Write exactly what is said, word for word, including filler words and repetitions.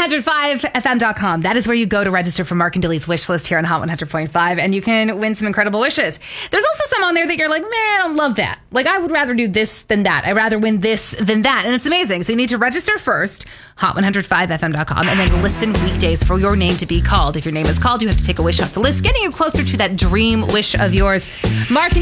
oh five F M dot com. That is where you go to register for Mark and Dilly's wish list here on Hot one hundred point five, and you can win some incredible wishes. There's also some on there that you're like, man, I don't love that. Like, I would rather do this than that. I'd rather win this than that. And it's amazing. So you need to register first, hot one oh five F M dot com, and then listen weekdays for your name to be called. If your name is called, you have to take a wish off the list, getting you closer to that dream wish of yours. Mark and